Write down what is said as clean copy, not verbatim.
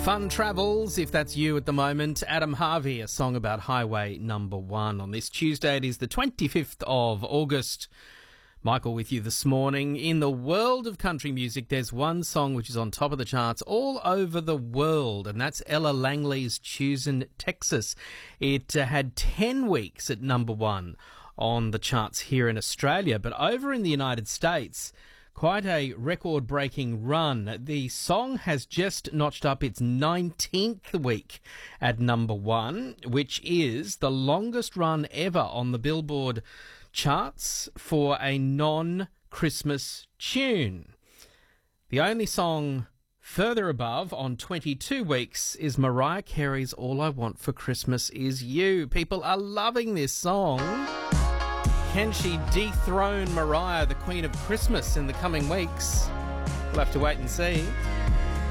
Fun travels, if that's you at the moment. Adam Harvey, a song about Highway Number 1. On this Tuesday, it is the 25th of August. Michael with you this morning. In the world of country music, there's one song which is on top of the charts all over the world, and that's Ella Langley's Choosin' Texas. It had 10 weeks at number 1 on the charts here in Australia, but over in the United States, quite a record-breaking run. The song has just notched up its 19th week at number 1, which is the longest run ever on the Billboard charts for a non-Christmas tune. The only song further above on 22 weeks is Mariah Carey's All I Want for Christmas Is You. People are loving this song. Can she dethrone Mariah, the Queen of Christmas, in the coming weeks? We'll have to wait and see.